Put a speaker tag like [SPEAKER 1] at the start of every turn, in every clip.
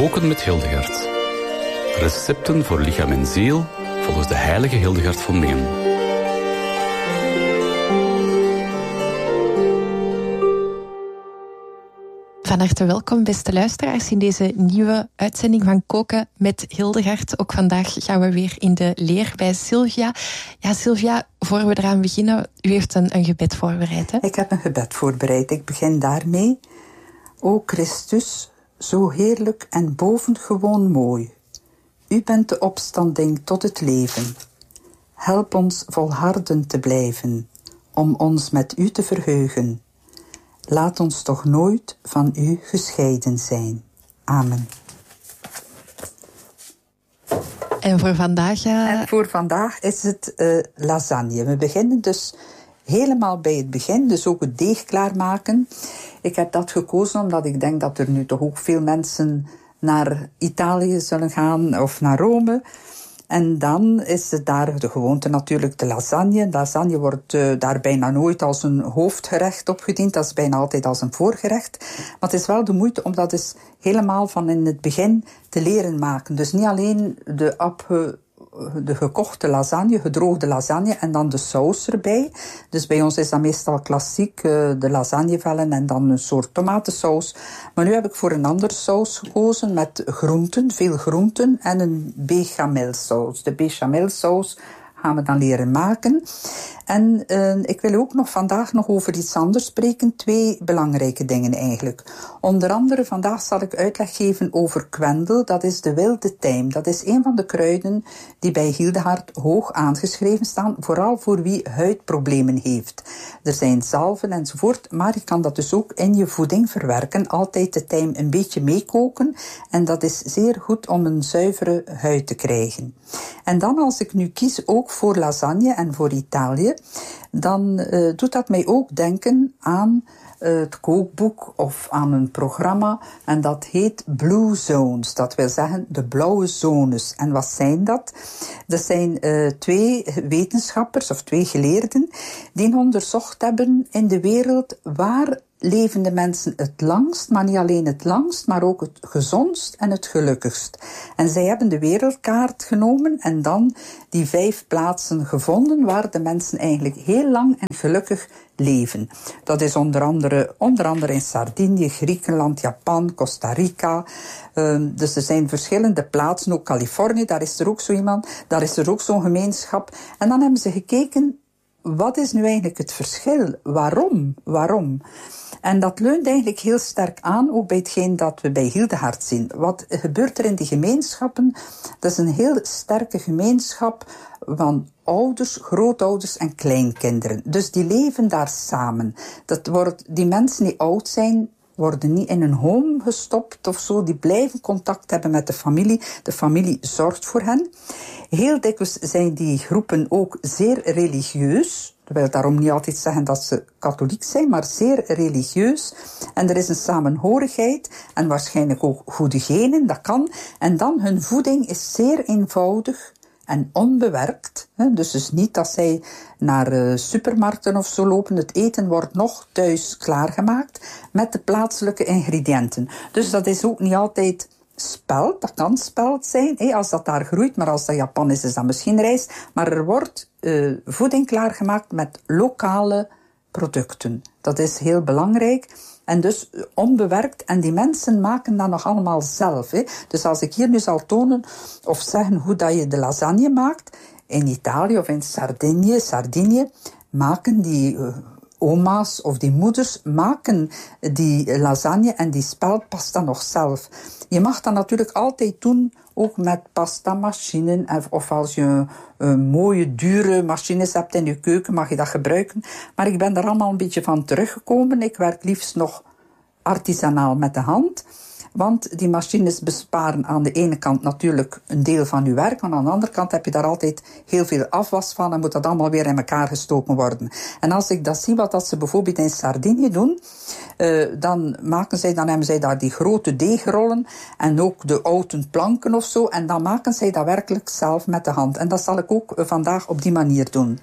[SPEAKER 1] Koken met Hildegard. Recepten voor lichaam en ziel volgens de heilige Hildegard van Bingen.
[SPEAKER 2] Van harte welkom, beste luisteraars, in deze nieuwe uitzending van Koken met Hildegard. Ook vandaag gaan we weer in de leer bij Sylvia. Ja, Sylvia, voor we eraan beginnen, u heeft een gebed voorbereid, hè?
[SPEAKER 3] Ik heb een gebed voorbereid. Ik begin daarmee. O Christus, zo heerlijk en bovengewoon mooi. U bent de opstanding tot het leven. Help ons volharden te blijven, om ons met u te verheugen. Laat ons toch nooit van u gescheiden zijn. Amen.
[SPEAKER 2] En voor vandaag?
[SPEAKER 3] En voor vandaag is het lasagne. We beginnen dus helemaal bij het begin, dus ook het deeg klaarmaken. Ik heb dat gekozen omdat ik denk dat er nu toch ook veel mensen naar Italië zullen gaan of naar Rome. En dan is het daar de gewoonte natuurlijk de lasagne. Lasagne wordt daar bijna nooit als een hoofdgerecht opgediend. Dat is bijna altijd als een voorgerecht. Maar het is wel de moeite om dat dus helemaal van in het begin te leren maken. Dus niet alleen de gekochte lasagne, gedroogde lasagne en dan de saus erbij. Dus bij ons is dat meestal klassiek, de lasagnevellen en dan een soort tomatensaus. Maar nu heb ik voor een andere saus gekozen met groenten, veel groenten en een bechamelsaus. De bechamelsaus gaan we dan leren maken. En ik wil ook vandaag nog over iets anders spreken. 2 belangrijke dingen eigenlijk. Onder andere vandaag zal ik uitleg geven over kwendel. Dat is de wilde tijm. Dat is een van de kruiden die bij Hildegard hoog aangeschreven staan. Vooral voor wie huidproblemen heeft. Er zijn zalven enzovoort. Maar je kan dat dus ook in je voeding verwerken. Altijd de tijm een beetje meekoken. En dat is zeer goed om een zuivere huid te krijgen. En dan als ik nu kies ook voor lasagne en voor Italië, dan doet dat mij ook denken aan het kookboek of aan een programma. En dat heet Blue Zones. Dat wil zeggen de blauwe zones. En wat zijn dat? Dat zijn 2 wetenschappers of 2 geleerden die onderzocht hebben in de wereld waar leven de mensen het langst, maar niet alleen het langst, maar ook het gezondst en het gelukkigst. En zij hebben de wereldkaart genomen en dan die 5 plaatsen gevonden waar de mensen eigenlijk heel lang en gelukkig leven. Dat is onder andere in Sardinië, Griekenland, Japan, Costa Rica. Dus er zijn verschillende plaatsen, ook Californië, daar is er ook zo iemand, daar is er ook zo'n gemeenschap. En dan hebben ze gekeken, wat is nu eigenlijk het verschil? Waarom? En dat leunt eigenlijk heel sterk aan, ook bij hetgeen dat we bij Hildegard zien. Wat gebeurt er in die gemeenschappen? Dat is een heel sterke gemeenschap van ouders, grootouders en kleinkinderen. Dus die leven daar samen. Die mensen die oud zijn, worden niet in een home gestopt of zo. Die blijven contact hebben met de familie. De familie zorgt voor hen. Heel dikwijls zijn die groepen ook zeer religieus. Dat wil daarom niet altijd zeggen dat ze katholiek zijn, maar zeer religieus. En er is een samenhorigheid en waarschijnlijk ook goede genen, dat kan. En dan hun voeding is zeer eenvoudig en onbewerkt. Dus niet dat zij naar supermarkten of zo lopen. Het eten wordt nog thuis klaargemaakt met de plaatselijke ingrediënten. Dus dat is ook niet altijd spelt. Dat kan spelt zijn, als dat daar groeit. Maar als dat Japan is dat misschien rijst. Maar er wordt voeding klaargemaakt met lokale producten. Dat is heel belangrijk. En dus onbewerkt. En die mensen maken dat nog allemaal zelf. Dus als ik hier nu zal tonen of zeggen hoe dat je de lasagne maakt, in Italië of in Sardinië maken die oma's of die moeders maken die lasagne en die speldpasta nog zelf. Je mag dat natuurlijk altijd doen, ook met pastamachines. Of als je mooie, dure machines hebt in je keuken, mag je dat gebruiken. Maar ik ben daar allemaal een beetje van teruggekomen. Ik werk liefst nog artisanaal met de hand. Want die machines besparen aan de ene kant natuurlijk een deel van uw werk, maar aan de andere kant heb je daar altijd heel veel afwas van en moet dat allemaal weer in elkaar gestoken worden. En als ik dat zie, wat ze bijvoorbeeld in Sardinië doen, dan hebben zij daar die grote deegrollen en ook de houten planken of zo, en dan maken zij dat werkelijk zelf met de hand. En dat zal ik ook vandaag op die manier doen.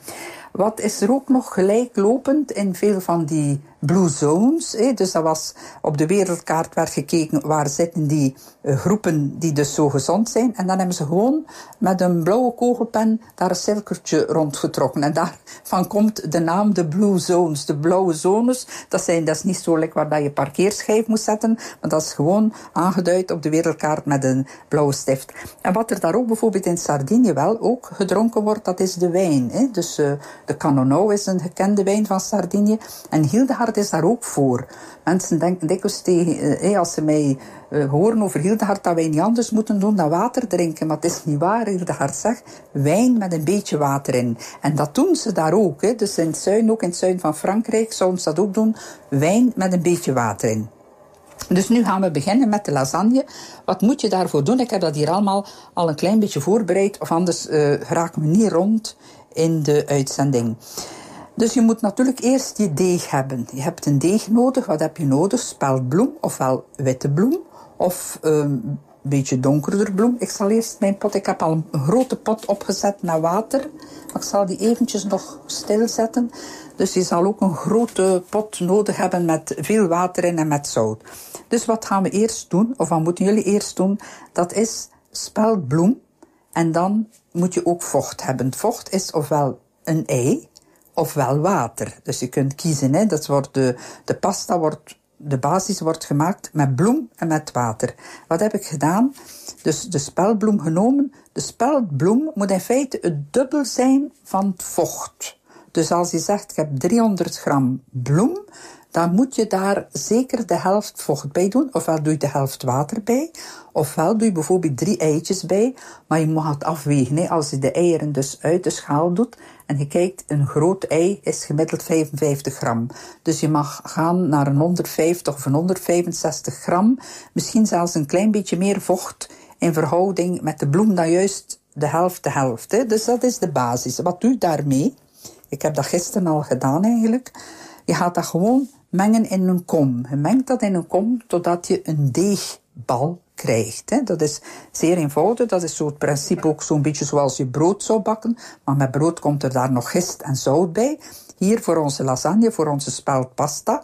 [SPEAKER 3] Wat is er ook nog gelijklopend in veel van die blue zones? Dus dat was op de wereldkaart werd gekeken waar zitten die groepen die dus zo gezond zijn. En dan hebben ze gewoon met een blauwe kogelpen daar een cirkeltje rondgetrokken. En daarvan komt de naam de blue zones. De blauwe zones, dat is niet zo lekker waar je parkeerschijf moet zetten, maar dat is gewoon aangeduid op de wereldkaart met een blauwe stift. En wat er daar ook bijvoorbeeld in Sardinië wel ook gedronken wordt, dat is de wijn. Dus de Cannonau is een gekende wijn van Sardinië. En Hildegard is daar ook voor. Mensen denken dikwijls tegen, als ze mij horen over Hildegard, dat wij niet anders moeten doen dan water drinken. Maar het is niet waar. Hildegard zegt wijn met een beetje water in. En dat doen ze daar ook. Dus in het zuiden, ook in het zuiden van Frankrijk, zouden ze dat ook doen. Wijn met een beetje water in. Dus nu gaan we beginnen met de lasagne. Wat moet je daarvoor doen? Ik heb dat hier allemaal al een klein beetje voorbereid, of anders geraken we niet rond in de uitzending. Dus je moet natuurlijk eerst je deeg hebben. Je hebt een deeg nodig. Wat heb je nodig? Speldbloem, ofwel witte bloem, of een beetje donkerder bloem. Ik zal eerst mijn pot, ik heb al een grote pot opgezet met water. Maar ik zal die eventjes nog stilzetten. Dus je zal ook een grote pot nodig hebben met veel water in en met zout. Dus wat gaan we eerst doen, of wat moeten jullie eerst doen? Dat is speldbloem. En dan moet je ook vocht hebben. Vocht is ofwel een ei, ofwel water. Dus je kunt kiezen. Dat wordt de pasta wordt, de basis wordt gemaakt met bloem en met water. Wat heb ik gedaan? Dus de speldbloem genomen. De speldbloem moet in feite het dubbel zijn van het vocht. Dus als je zegt, ik heb 300 gram bloem, dan moet je daar zeker de helft vocht bij doen. Ofwel doe je de helft water bij, ofwel doe je bijvoorbeeld 3 eitjes bij. Maar je mag het afwegen. Als je de eieren dus uit de schaal doet en je kijkt, een groot ei is gemiddeld 55 gram. Dus je mag gaan naar een 150 of een 165 gram. Misschien zelfs een klein beetje meer vocht in verhouding met de bloem dan juist de helft. Dus dat is de basis. Wat doe je daarmee? Ik heb dat gisteren al gedaan eigenlijk. Je gaat dat gewoon mengen in een kom. Je mengt dat in een kom totdat je een deegbal krijgt. Dat is zeer eenvoudig. Dat is zo het principe ook zo'n beetje zoals je brood zou bakken. Maar met brood komt er daar nog gist en zout bij. Hier voor onze lasagne, voor onze speldpasta,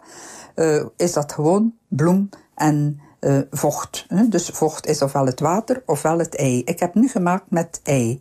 [SPEAKER 3] is dat gewoon bloem en vocht. Dus vocht is ofwel het water ofwel het ei. Ik heb nu gemaakt met ei.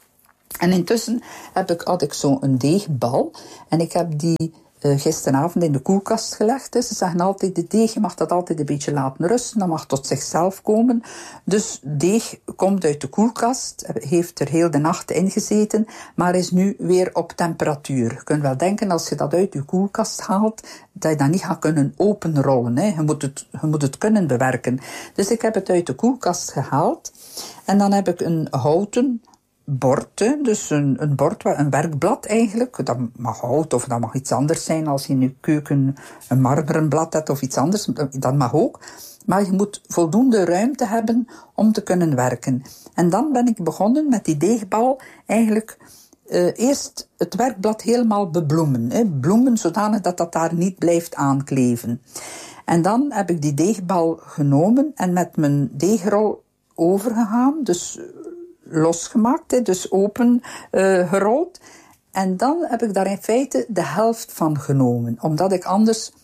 [SPEAKER 3] En intussen had ik zo een deegbal. En ik heb die gisteravond in de koelkast gelegd. Dus ze zeggen altijd, de deeg, je mag dat altijd een beetje laten rusten. Dat mag tot zichzelf komen. Dus deeg komt uit de koelkast. Heeft er heel de nacht in gezeten. Maar is nu weer op temperatuur. Je kunt wel denken, als je dat uit je koelkast haalt, dat je dat niet gaat kunnen openrollen. Je moet het kunnen bewerken. Dus ik heb het uit de koelkast gehaald. En dan heb ik een houten bord, dus een bord, een werkblad eigenlijk. Dat mag hout of dat mag iets anders zijn. Als je in je keuken een marmeren blad hebt of iets anders, dat mag ook. Maar je moet voldoende ruimte hebben om te kunnen werken. En dan ben ik begonnen met die deegbal eigenlijk eerst het werkblad helemaal bebloemen. Bloemen zodanig dat dat daar niet blijft aankleven. En dan heb ik die deegbal genomen en met mijn deegrol overgegaan, dus losgemaakt, dus open gerold. En dan heb ik daar in feite de helft van genomen. Omdat ik anders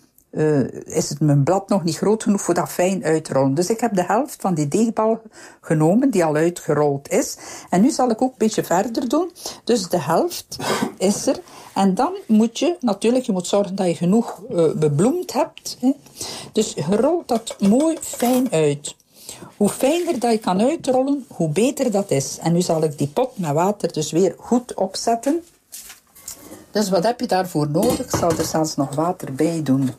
[SPEAKER 3] is het mijn blad nog niet groot genoeg voor dat fijn uitrollen. Dus ik heb de helft van die deegbal genomen, die al uitgerold is. En nu zal ik ook een beetje verder doen. Dus de helft is er. En dan moet je zorgen dat je genoeg bebloemd hebt. Dus je rolt dat mooi fijn uit. Hoe fijner dat je kan uitrollen, hoe beter dat is. En nu zal ik die pot met water dus weer goed opzetten. Dus wat heb je daarvoor nodig? Ik zal er zelfs nog water bij doen.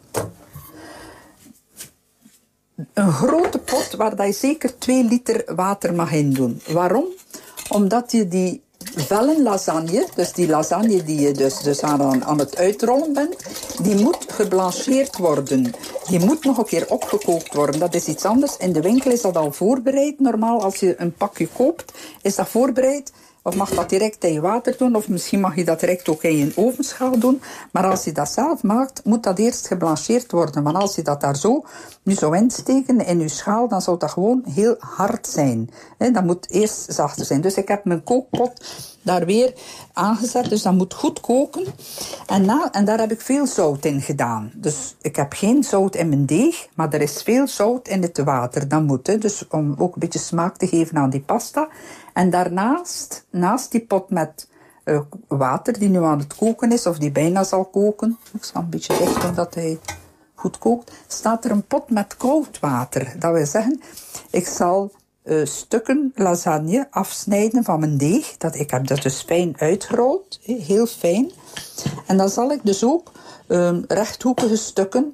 [SPEAKER 3] Een grote pot waar dat je zeker 2 liter water mag in doen. Waarom? Omdat je die vellen lasagne, dus die lasagne die je dus aan het uitrollen bent, die moet geblancheerd worden. Die moet nog een keer opgekookt worden. Dat is iets anders. In de winkel is dat al voorbereid. Normaal, als je een pakje koopt, is dat voorbereid. of mag dat direct in je water doen, of misschien mag je dat direct ook in je ovenschaal doen. Maar als je dat zelf maakt, moet dat eerst geblancheerd worden. Want als je dat daar zo nu zou insteken in je schaal, dan zou dat gewoon heel hard zijn. Dat moet eerst zachter zijn. Dus ik heb mijn kookpot daar weer aangezet, dus dat moet goed koken. En daar heb ik veel zout in gedaan. Dus ik heb geen zout in mijn deeg, maar er is veel zout in het water. Dat moet, dus om ook een beetje smaak te geven aan die pasta. En daarnaast, naast die pot met water die nu aan het koken is, of die bijna zal koken, ik zal een beetje dicht doen dat hij goed kookt, staat er een pot met koud water. Dat wil zeggen, ik zal stukken lasagne afsnijden van mijn deeg. Ik heb dat dus fijn uitgerold, heel fijn. En dan zal ik dus ook rechthoekige stukken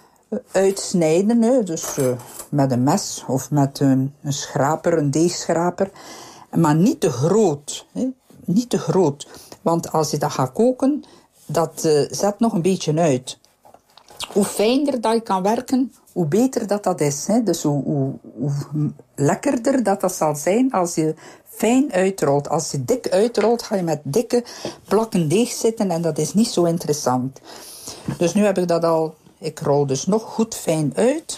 [SPEAKER 3] uitsnijden. Dus met een mes of met een schraper, een deegschraper. Maar niet te groot. Niet te groot. Want als je dat gaat koken, dat zet nog een beetje uit. Hoe fijner dat je kan werken, hoe beter dat is. Dus hoe lekkerder dat zal zijn als je fijn uitrolt. Als je dik uitrolt, ga je met dikke plakken deeg zitten en dat is niet zo interessant. Dus nu heb ik dat al. Ik rol dus nog goed fijn uit.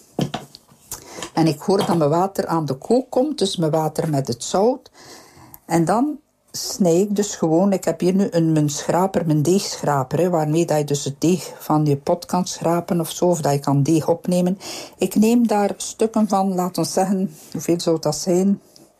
[SPEAKER 3] En ik hoor dat mijn water aan de kook komt, dus mijn water met het zout. En dan snij ik dus gewoon, ik heb hier nu mijn schraper, mijn deegschraper, waarmee dat je dus het deeg van je pot kan schrapen of zo, of dat je kan deeg opnemen. Ik neem daar stukken van, laten we zeggen, hoeveel zou dat zijn?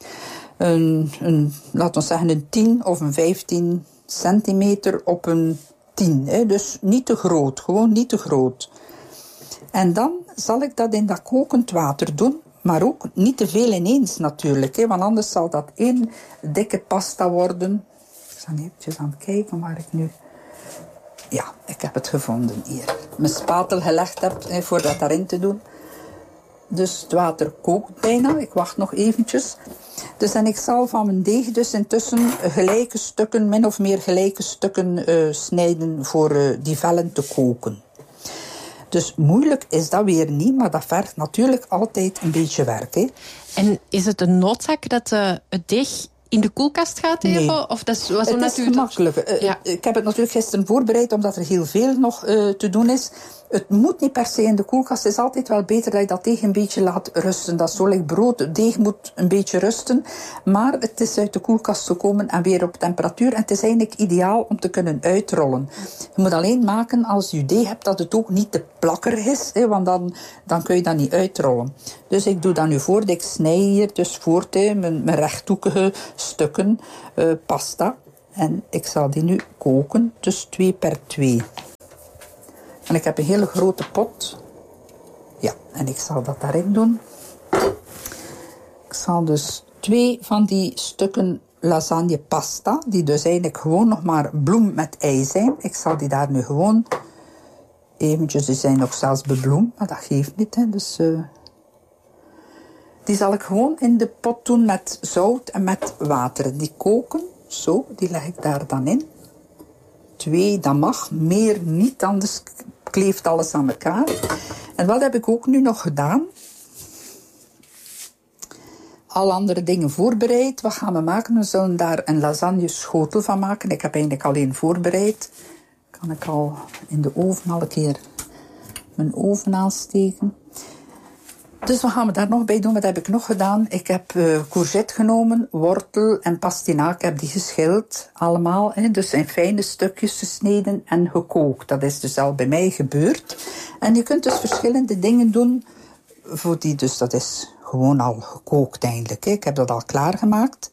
[SPEAKER 3] Laten we zeggen een 10 of een 15 centimeter op een 10. Dus niet te groot, gewoon niet te groot. En dan zal ik dat in dat kokend water doen. Maar ook niet te veel ineens natuurlijk. Want anders zal dat één dikke pasta worden. Ik zal eventjes aan het kijken waar ik nu... Ja, ik heb het gevonden hier. Mijn spatel gelegd heb voor dat daarin te doen. Dus het water kookt bijna. Ik wacht nog eventjes. Dus en ik zal van mijn deeg dus intussen gelijke stukken, min of meer gelijke stukken snijden voor die vellen te koken. Dus moeilijk is dat weer niet, maar dat vergt natuurlijk altijd een beetje werk. Hè.
[SPEAKER 2] En is het een noodzaak dat het deeg in de koelkast gaat even?
[SPEAKER 3] Nee.
[SPEAKER 2] Of dat was
[SPEAKER 3] het is gemakkelijk.
[SPEAKER 2] Ja.
[SPEAKER 3] Ik heb het natuurlijk gisteren voorbereid, omdat er heel veel nog te doen is. Het moet niet per se in de koelkast. Het is altijd wel beter dat je dat deeg een beetje laat rusten. Dat is zo like brood. Het deeg moet een beetje rusten. Maar het is uit de koelkast gekomen en weer op temperatuur. En het is eigenlijk ideaal om te kunnen uitrollen. Je moet alleen maken als je deeg hebt dat het ook niet te plakkerig is. Want dan kun je dat niet uitrollen. Dus ik doe dat nu voort. Ik snij hier dus voort mijn rechthoekige stukken pasta. En ik zal die nu koken. Dus 2 per 2. En ik heb een hele grote pot. Ja, en ik zal dat daarin doen. Ik zal dus 2 van die stukken lasagne pasta, die dus eigenlijk gewoon nog maar bloem met ei zijn. Ik zal die daar nu gewoon eventjes, die zijn nog zelfs bebloemd, maar dat geeft niet. Dus die zal ik gewoon in de pot doen met zout en met water. Die koken, zo, die leg ik daar dan in. 2, dat mag, meer niet, anders kleeft alles aan elkaar. En wat heb ik ook nu nog gedaan? Al andere dingen voorbereid. Wat gaan we maken? We zullen daar een lasagne schotel van maken. Ik heb eigenlijk alleen voorbereid. Kan ik al in de oven al een keer mijn oven aansteken. Dus wat gaan we daar nog bij doen? Wat heb ik nog gedaan? Ik heb courgette genomen, wortel en pastinaak. Ik heb die geschild allemaal. Dus in fijne stukjes gesneden en gekookt. Dat is dus al bij mij gebeurd. En je kunt dus verschillende dingen doen. Voor die, dus dat is gewoon al gekookt eigenlijk. Ik heb dat al klaargemaakt.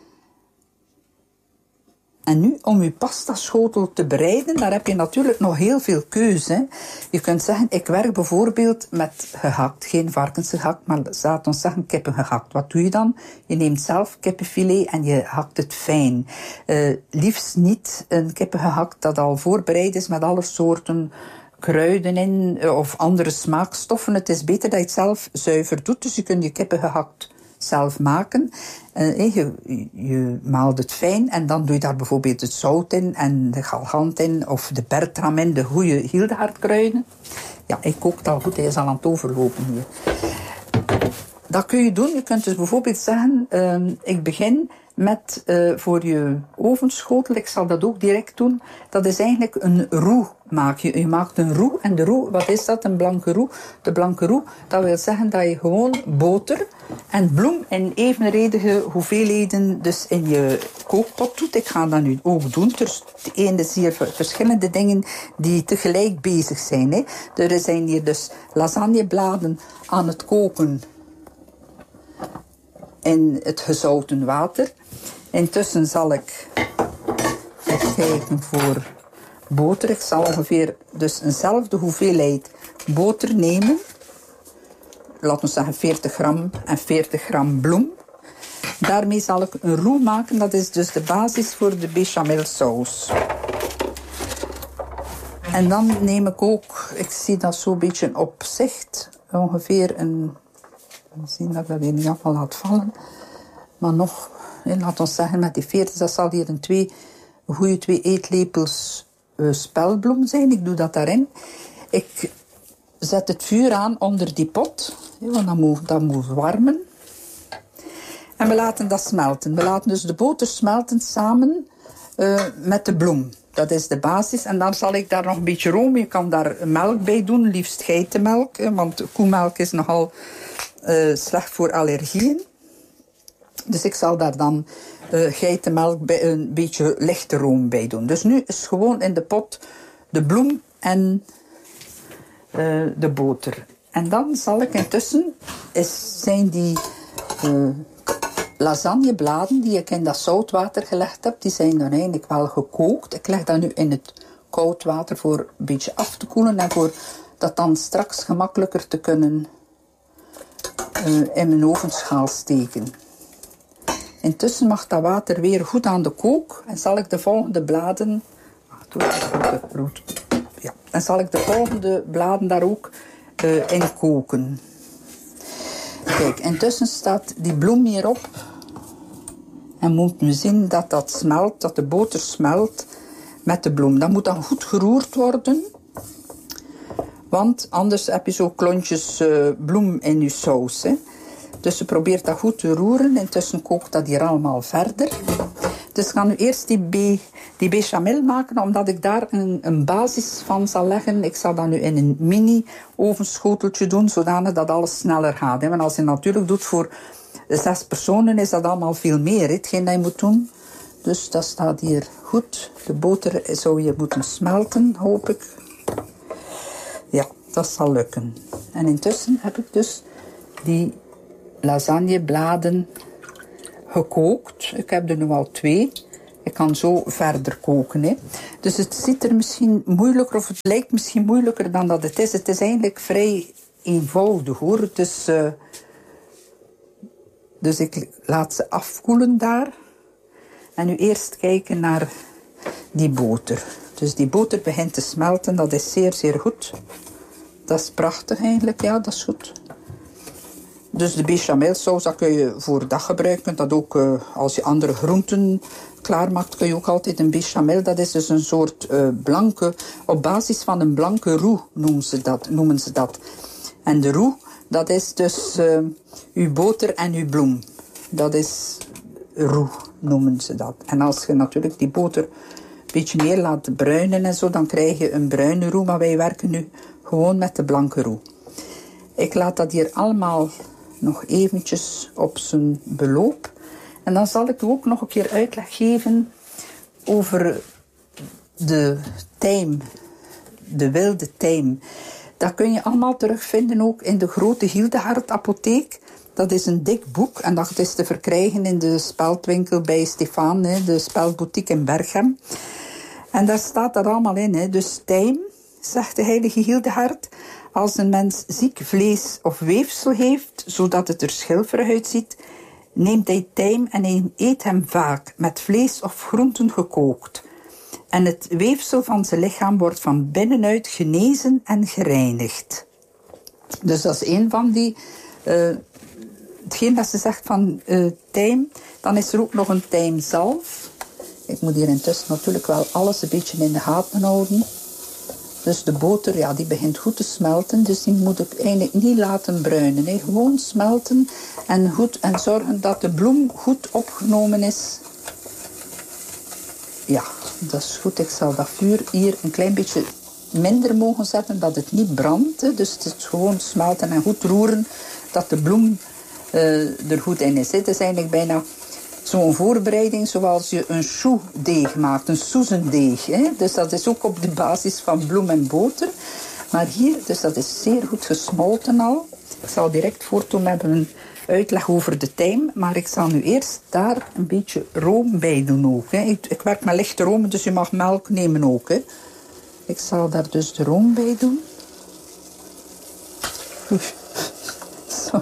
[SPEAKER 3] En nu, om je pastaschotel te bereiden, daar heb je natuurlijk nog heel veel keuze. Je kunt zeggen, ik werk bijvoorbeeld met gehakt. Geen varkensgehakt, maar laten we zeggen kippengehakt. Wat doe je dan? Je neemt zelf kippenfilet en je hakt het fijn. Liefst niet een kippengehakt dat al voorbereid is met alle soorten kruiden in of andere smaakstoffen. Het is beter dat je het zelf zuiver doet. Dus je kunt je kippengehakt zelf maken. Je maalt het fijn en dan doe je daar bijvoorbeeld het zout in en de galgant in of de bertram in, de goede Hildegard-kruiden. Ja, ik kook het al goed, hij is al aan het overlopen hier. Dat kun je doen. Je kunt dus bijvoorbeeld zeggen, ik begin met voor je ovenschotel. Ik zal dat ook direct doen. Dat is eigenlijk een roux maak je. Je maakt een roux. En de roux, wat is dat? Een blanke roux. De blanke roux, dat wil zeggen dat je gewoon boter en bloem in evenredige hoeveelheden dus in je kookpot doet. Ik ga dat nu ook doen. Dus het ene is hier verschillende dingen die tegelijk bezig zijn. Hè. Er zijn hier dus lasagnebladen aan het koken in het gezouten water. Intussen zal ik even kijken voor boter. Ik zal ongeveer dus eenzelfde hoeveelheid boter nemen. Laten we zeggen 40 gram en 40 gram bloem. Daarmee zal ik een roux maken. Dat is dus de basis voor de bechamelsaus. En dan neem ik ook, ik zie dat zo'n beetje op zicht, ongeveer een... Zien dat ik dat hier niet allemaal laat vallen. Maar nog, laten we zeggen, met die 40, dat zal hier een goede 2 eetlepels spelbloem zijn. Ik doe dat daarin. Ik zet het vuur aan onder die pot, want dat moet warmen. En we laten dat smelten. We laten dus de boter smelten samen met de bloem. Dat is de basis. En dan zal ik daar nog een beetje room. Je kan daar melk bij doen, liefst geitenmelk. Want koemelk is nogal slecht voor allergieën. Dus ik zal daar dan geitenmelk bij een beetje lichte room bij doen. Dus nu is gewoon in de pot de bloem en de boter. En dan zal ik intussen, zijn die lasagnebladen die ik in dat zoutwater gelegd heb, die zijn dan eigenlijk wel gekookt. Ik leg dat nu in het koud water voor een beetje af te koelen en voor dat dan straks gemakkelijker te kunnen in mijn ovenschaal steken. Intussen mag dat water weer goed aan de kook en zal ik de volgende bladen... en zal ik de volgende bladen daar ook in koken. Kijk, intussen staat die bloem hierop. En moet nu zien dat dat smelt, dat de boter smelt met de bloem. Dat moet dan goed geroerd worden. Want anders heb je zo klontjes bloem in je saus. Hè. Dus je probeert dat goed te roeren. Intussen kookt dat hier allemaal verder. Dus ik ga nu eerst die bechamel maken, omdat ik daar een basis van zal leggen. Ik zal dat nu in een mini ovenschoteltje doen, zodanig dat alles sneller gaat. Hè. Want als je natuurlijk doet voor 6 personen, is dat allemaal veel meer, hetgeen dat je moet doen. Dus dat staat hier goed. De boter zou hier moeten smelten, hoop ik. Ja, dat zal lukken. En intussen heb ik dus die lasagnebladen gekookt. Ik heb er nu al 2. Ik kan zo verder koken. Hè. Dus het ziet er misschien moeilijker, of het lijkt misschien moeilijker dan dat het is. Het is eigenlijk vrij eenvoudig hoor. Dus ik laat ze afkoelen daar. En nu eerst kijken naar die boter. Dus die boter begint te smelten. Dat is zeer, zeer goed. Dat is prachtig eigenlijk. Ja, dat is goed. Dus de bechamelsaus, dat kun je voor dag gebruiken. Dat ook als je andere groenten klaarmaakt, kun je ook altijd een bechamel. Dat is dus een soort blanke, op basis van een blanke roux noemen ze dat. En de roux, dat is dus uw boter en uw bloem. Dat is roux, noemen ze dat. En als je natuurlijk die boter een beetje meer laat bruinen en zo, dan krijg je een bruine roux. Maar wij werken nu gewoon met de blanke roux. Ik laat dat hier allemaal nog eventjes op zijn beloop. En dan zal ik ook nog een keer uitleg geven over de tijm, de wilde tijm. Dat kun je allemaal terugvinden ook in de grote Hildegard apotheek. Dat is een dik boek en dat is te verkrijgen in de speldwinkel bij Stefan, de speldboutique in Berchem. En daar staat dat allemaal in. Dus tijm, zegt de heilige Hildegard, als een mens ziek vlees of weefsel heeft, zodat het er schilferig uitziet, neemt hij tijm en hij eet hem vaak, met vlees of groenten gekookt. En het weefsel van zijn lichaam wordt van binnenuit genezen en gereinigd. Dus dat is een van die... hetgeen dat ze zegt van tijm, dan is er ook nog een tijmzalf. Ik moet hier intussen natuurlijk wel alles een beetje in de gaten houden. Dus de boter, ja, die begint goed te smelten. Dus die moet ik eigenlijk niet laten bruinen. Hè. Gewoon smelten en zorgen dat de bloem goed opgenomen is. Ja, dat is goed. Ik zal dat vuur hier een klein beetje minder mogen zetten, dat het niet brandt. Hè. Dus het is gewoon smelten en goed roeren, dat de bloem er goed in is. Het is eigenlijk bijna zo'n voorbereiding zoals je een choux-deeg maakt, een soezendeeg. Hè. Dus dat is ook op de basis van bloem en boter. Maar hier, dus dat is zeer goed gesmolten al. Ik zal direct voortdoen met een uitleg over de tijm. Maar ik zal nu eerst daar een beetje room bij doen ook. Hè. Ik werk met lichte room, dus je mag melk nemen ook. Hè. Ik zal daar dus de room bij doen. Oei. Sorry.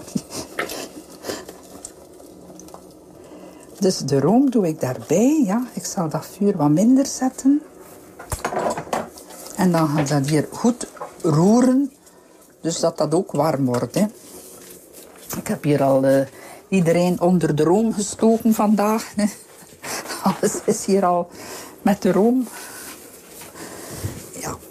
[SPEAKER 3] Dus de room doe ik daarbij. Ja. Ik zal dat vuur wat minder zetten. En dan ga ik dat hier goed roeren. Dus dat dat ook warm wordt. Hè. Ik heb hier al iedereen onder de room gestoken vandaag. Hè. Alles is hier al met de room. Ja.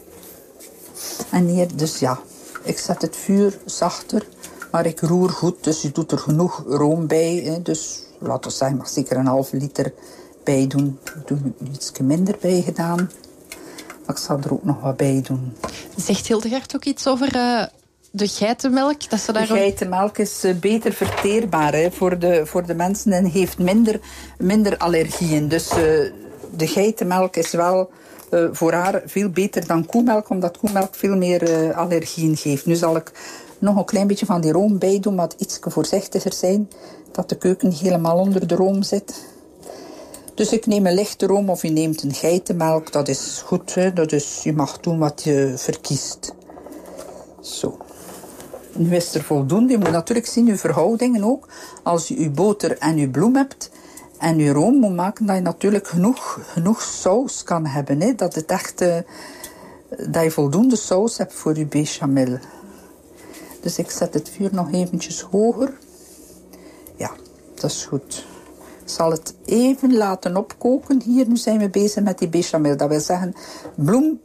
[SPEAKER 3] En hier, dus ja, ik zet het vuur zachter. Maar ik roer goed, dus je doet er genoeg room bij. Hè. Dus laten we zeggen, mag zeker een halve liter bij doen. Ik doe er iets minder bij gedaan. Maar ik zal er ook nog wat bij doen.
[SPEAKER 2] Zegt Hildegard ook iets over de geitenmelk? Dat ze
[SPEAKER 3] De geitenmelk is beter verteerbaar, hè, voor de mensen en heeft minder allergieën. Dus de geitenmelk is wel voor haar veel beter dan koemelk, omdat koemelk veel meer allergieën geeft. Nu zal ik nog een klein beetje van die room bij doen, maar iets voorzichtiger zijn, dat de keuken niet helemaal onder de room zit. Dus ik neem een lichte room of je neemt een geitenmelk, dat is goed. Hè? Dat is, je mag doen wat je verkiest. Zo. Nu is er voldoende. Je moet natuurlijk zien je verhoudingen ook. Als je boter en je bloem hebt en je room moet maken, dat je natuurlijk genoeg saus kan hebben. Hè? Dat het echt, dat je voldoende saus hebt voor je béchamel. Dus ik zet het vuur nog eventjes hoger. Ja, dat is goed. Ik zal het even laten opkoken. Hier, nu zijn we bezig met die béchamel. Dat wil zeggen bloem,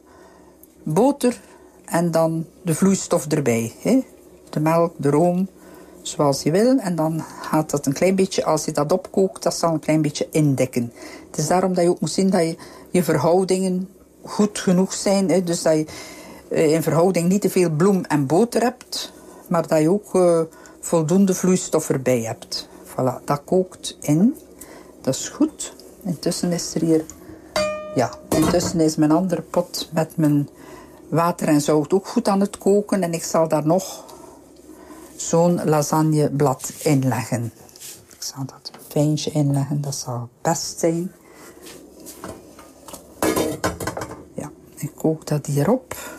[SPEAKER 3] boter en dan de vloeistof erbij. Hè? De melk, de room, zoals je wil. En dan gaat dat een klein beetje, als je dat opkookt, dat zal een klein beetje indekken. Het is daarom dat je ook moet zien dat je verhoudingen goed genoeg zijn. Hè? Dus dat je in verhouding niet te veel bloem en boter hebt, maar dat je ook voldoende vloeistof erbij hebt. Voilà, dat kookt in. Dat is goed. Intussen is er hier... Ja, intussen is mijn andere pot met mijn water en zout ook goed aan het koken. En ik zal daar nog zo'n lasagneblad inleggen. Ik zal dat fijntje inleggen, dat zal best zijn. Ja, ik kook dat hierop.